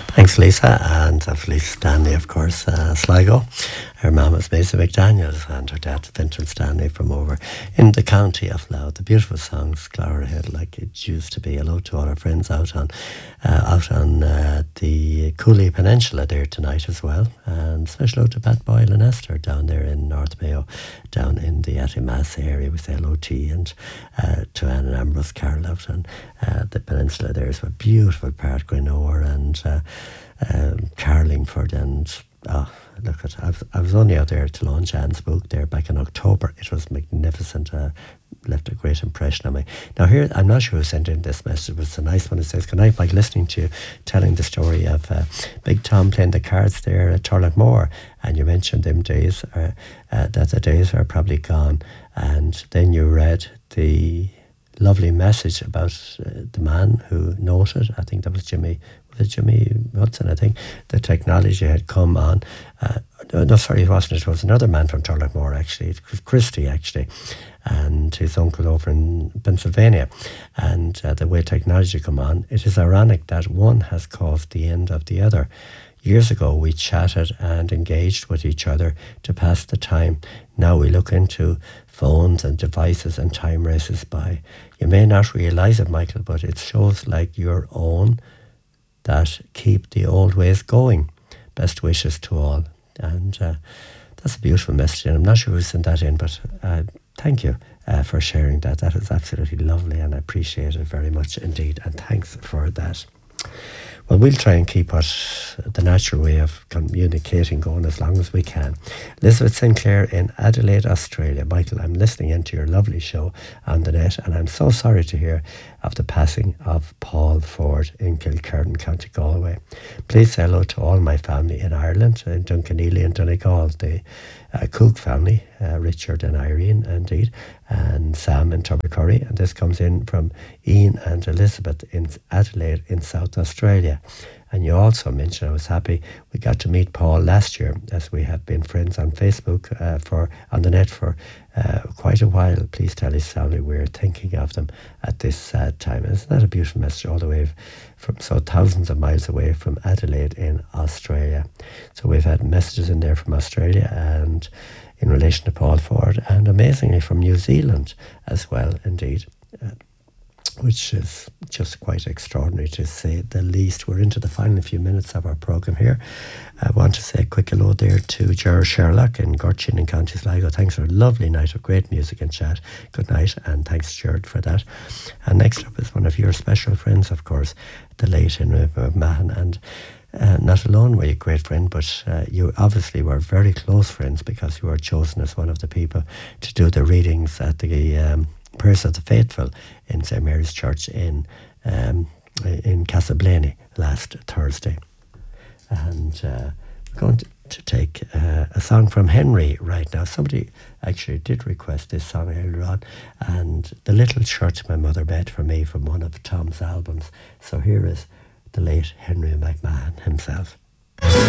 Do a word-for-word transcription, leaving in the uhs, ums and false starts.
Thanks, Lisa, and that's Lisa Stanley, of course, uh, Sligo. Her mum is Maisie McDaniels and her dad, Fintan Stanley, from over in the county of Louth. The beautiful songs, Clara Hill, like it used to be. Hello to all our friends out on uh, out on uh, the Cooley Peninsula there tonight as well. And special hello to Pat Boyle and Esther down there in North Mayo, down in the Attimass area. We say hello to you, and uh, to Anne and Ambrose Carroll out on uh, the peninsula. There's a beautiful part, Grenore and uh, um, Carlingford, and oh, look at I was, I was only out there to launch Anne's book there back in October. It was magnificent. Uh, left a great impression on me. Now here, I'm not sure who sent in this message, but it's a nice one. It says, "Good night, Mike. Listening to you telling the story of uh, Big Tom playing the cards there at Turlockmore, and you mentioned them days, uh, uh, that the days are probably gone, and then you read the lovely message about uh, the man who noted, I think that was Jimmy, was it Jimmy Hudson, I think, the technology had come on. Uh, no, sorry, it wasn't. It was another man from Turlockmore, actually. It was Christie, actually, and his uncle over in Pennsylvania. And uh, the way technology come on, it is ironic that one has caused the end of the other. Years ago, we chatted and engaged with each other to pass the time. Now we look into phones and devices and time races by. You may not realise it, Michael, but it shows like your own that keep the old ways going. Best wishes to all. And uh, that's a beautiful message. And I'm not sure who sent that in, but uh, thank you uh, for sharing that. That is absolutely lovely, and I appreciate it very much indeed. And thanks for that. Well, we'll try and keep what the natural way of communicating going as long as we can. Elizabeth Sinclair in Adelaide, Australia. Michael, I'm listening into your lovely show on the net, and I'm so sorry to hear of the passing of Paul Ford in Kilkerran, County Galway. Please say hello to all my family in Ireland, in Duncanely and Donegal, the uh, Cook family, uh, Richard and Irene, indeed, and Sam and Tubbercurry. And this comes in from Ian and Elizabeth in Adelaide in South Australia. And you also mentioned, I was happy we got to meet Paul last year, as we have been friends on Facebook uh, for on the net for uh, quite a while. Please tell his family we're thinking of them at this sad time. Isn't that a beautiful message, all the way from so thousands of miles away from Adelaide in Australia? So we've had messages in there from Australia and in relation to Paul Ford, and amazingly from New Zealand as well, indeed. Uh, which is just quite extraordinary to say the least. We're into the final few minutes of our programme here. I want to say a quick hello there to Ger Sherlock in Gorchin in County Sligo. Thanks for a lovely night of great music and chat. Good night, and thanks, Jared, for that. And next up is one of your special friends, of course, the late Henry McMahon. And uh, not alone were you a great friend, but uh, you obviously were very close friends, because you were chosen as one of the people to do the readings at the Um, Prayers of the Faithful in Saint Mary's Church in um, in Casablanca last Thursday. And uh, we're going to, to take uh, a song from Henry right now. Somebody actually did request this song earlier on, and The Little Church My Mother Made for Me, from one of Tom's albums. So here is the late Henry McMahon himself.